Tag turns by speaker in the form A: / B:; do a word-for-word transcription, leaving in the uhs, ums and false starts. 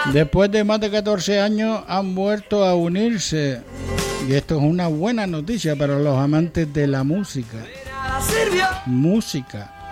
A: Después de más de catorce años han vuelto a unirse. Y esto es una buena noticia para los amantes de la música. Música.